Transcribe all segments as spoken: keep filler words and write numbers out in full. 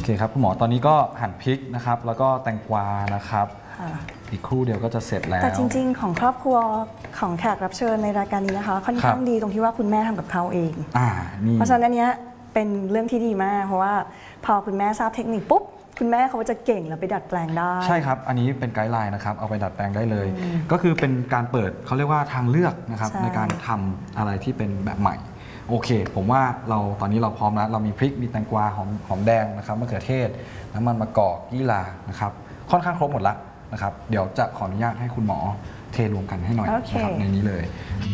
ครับคุณหมอตอนนี้ก็หั่นพริกนะครับแล้วก็แตงกวานะครับอีกครู่เดียวก็จะเสร็จแล้วแต่จริงๆของครอบครัวของแขกรับเชิญในรายการนี้นะคะค่อนข้างดีตรงที่ว่าคุณแม่ทำกับเขาเองอ่านี่เพราะฉะนั้นอันเนี้ยเป็นเรื่องที่ดีมากเพราะว่าพอคุณแม่ทราบเทคนิคปุ๊บคุณแม่เขาจะเก่งแล้วไปดัดแปลงได้ใช่ครับอันนี้เป็นไกด์ไลน์นะครับเอาไปดัดแปลงได้เลยก็คือเป็นการเปิดเขาเรียกว่าทางเลือกนะครับในการทำอะไรที่เป็นแบบใหม่โอเคผมว่าเราตอนนี้เราพร้อมแล้วเรามีพริกมีแตงกวาหอมหอมแดงนะครับมะเขือเทศน้ำมันมะกอกยี่หร่านะครับค่อนข้างครบหมดละนะครับเดี๋ยวจะขออนุญาตให้คุณหมอเทรวมกันให้หน่อยนะครับในนี้เลย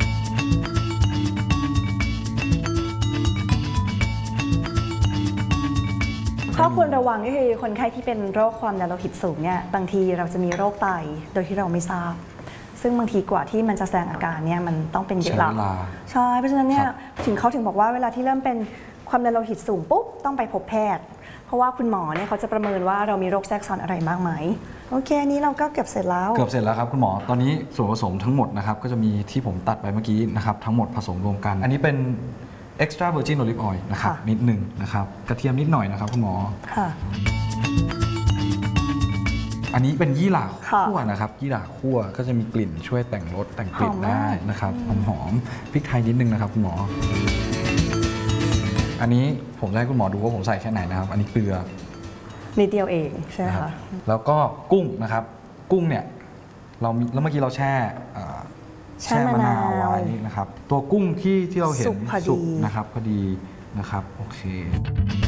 ข้อควรระวังก็คือคนไข้ที่เป็นโรคความดันโลหิตสูงเนี่ยบางทีเราจะมีโรคไตโดยที่เราไม่ทราบซึ่งบางทีกว่าที่มันจะแสดงอาการเนี่ยมันต้องเป็นเยอะละใช่เพราะฉะนั้นเนี่ยถึงเขาถึงบอกว่าเวลาที่เริ่มเป็นความดันโลหิตสูงปุ๊บต้องไปพบแพทย์เพราะว่าคุณหมอเนี่ยเขาจะประเมินว่าเรามีโรคแทรกซ้อนอะไรมากไหมโอเคนี้เราก็เกือบเสร็จแล้วเกือบเสร็จแล้วครับคุณหมอตอนนี้ส่วนผสมทั้งหมดนะครับก็จะมีที่ผมตัดไปเมื่อกี้นะครับทั้งหมดผสมรวมกันอันนี้เป็น extra virgin olive oil นะครับนิดหนึ่งนะครับกระเทียมนิดหน่อยนะครับคุณหมอค่ะอันนี้เป็นยี่หร่าคั่วนะครับยี่หร่าคั่วก็จะมีกลิ่นช่วยแต่งรสแต่งกลิ่นได้นะครับหอมหอมพริกไทยนิดนึงนะครับคุณหมออันนี้ผมจะให้คุณหมอดูว่าผมใส่แค่ไหนนะครับอันนี้เกลือนิดเดียวเองใช่ไหมคะแล้วก็กุ้งนะครับกุ้งเนี่ยเราแล้วเมื่อกี้เราแช่แช่มะนาวไว้นะครับตัวกุ้งที่ที่เราเห็นสุกนะครับพอดีนะครับโอเค